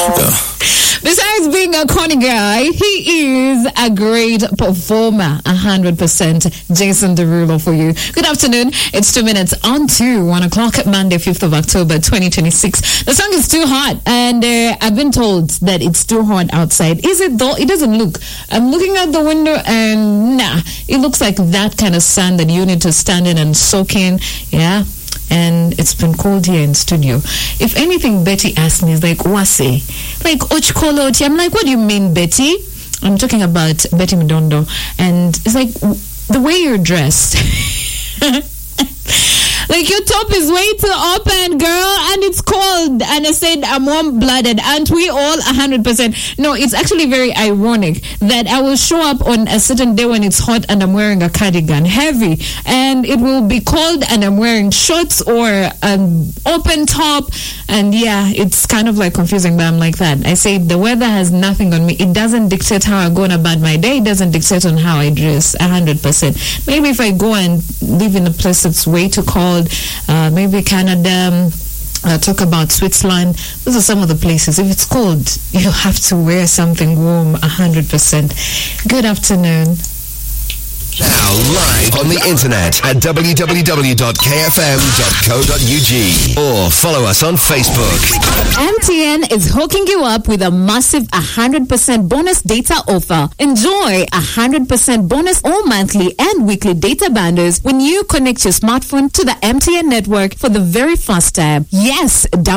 Besides being a corny guy, he is a great performer. 100%. Jason Derulo for you. Good afternoon. It's 2 minutes on to 1 o'clock at Monday, 5th of October, 2026. The song is too hot, and I've been told that it's too hot outside. Is it though? It doesn't look. I'm looking out the window, and it looks like that kind of sun that you need to stand in and soak in. Yeah. And it's been cold here in studio. If anything, Betty asked me, is like, wase? Like, ochkoloti. I'm like, what do you mean, Betty? I'm talking about Betty Midondo. And it's like, the way you're dressed. Like, your top is way too open, girl, and it's cold. And I said, I'm warm-blooded. Aren't we all 100%? No, it's actually very ironic that I will show up on a certain day when it's hot and I'm wearing a cardigan, heavy, and it will be cold and I'm wearing shorts or an open top. And yeah, it's kind of like confusing, but I'm like that. I say the weather has nothing on me. It doesn't dictate how I go about my day. It doesn't dictate on how I dress, 100%. Maybe if I go and live in a place that's way too cold, maybe Canada, talk about Switzerland. Those are some of the places. If it's cold, you have to wear something warm, 100%. Good afternoon. Now live on the internet at www.kfm.co.ug or follow us on Facebook. MTN is hooking you up with a massive 100% bonus data offer. Enjoy 100% bonus all monthly and weekly data bundles when you connect your smartphone to the MTN network for the very first time. Yes,